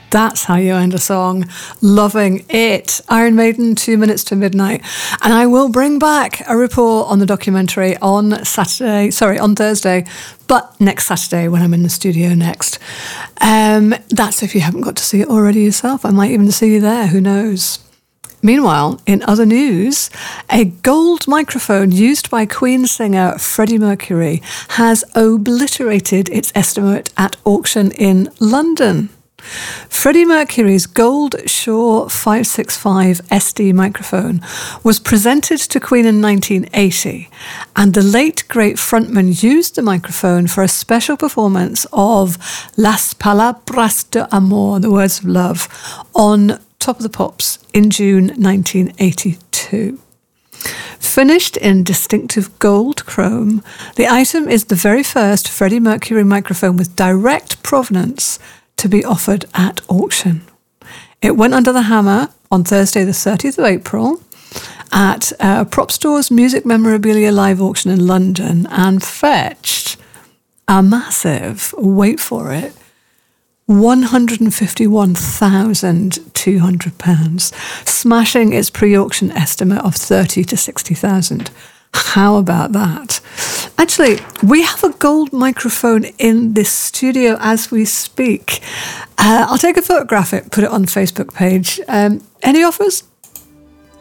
That's how you end a song. Loving it. Iron Maiden, 2 minutes to midnight. And I will bring back a report on the documentary on Thursday, but next Saturday when I'm in the studio next. That's if you haven't got to see it already yourself. I might even see you there, who knows. Meanwhile, in other news, a gold microphone used by Queen singer Freddie Mercury has obliterated its estimate at auction in London. Freddie Mercury's gold Shure 565 SD microphone was presented to Queen in 1980, and the late great frontman used the microphone for a special performance of Las Palabras de Amor, the words of love, on Top of the Pops in June 1982. Finished in distinctive gold chrome, the item is the very first Freddie Mercury microphone with direct provenance to be offered at auction. It went under the hammer on Thursday the 30th of April at Prop Store's Music Memorabilia Live auction in London and fetched a massive, wait for it, £151,200, smashing its pre-auction estimate of 30 to 60,000. How about that? Actually, we have a gold microphone in this studio as we speak. I'll take a photograph of it, put it on the Facebook page. Any offers?